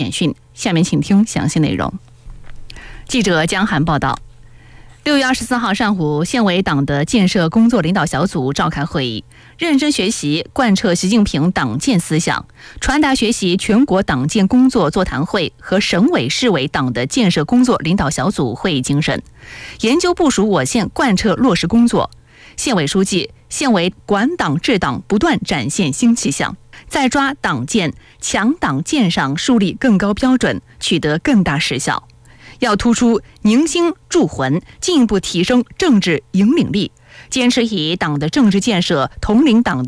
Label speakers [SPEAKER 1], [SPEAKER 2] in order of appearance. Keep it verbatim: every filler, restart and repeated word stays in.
[SPEAKER 1] 简讯。下面请听详细内容。记者江涵报道。六月二十四号上午，县委党的建设工作领导小组召开会议，认真学习贯彻习近平党建思想，传达学习全国党建工作座谈会和省委市委党的建设工作领导小组会议精神，研究部署我县贯彻落实工作。县委书记、县委管党治党不断展现新气象，在抓党建、强党建上树立更高标准，取得更大实效。要突出凝心铸魂，进一步提升政治引领力，坚持以党的政治建设统领党的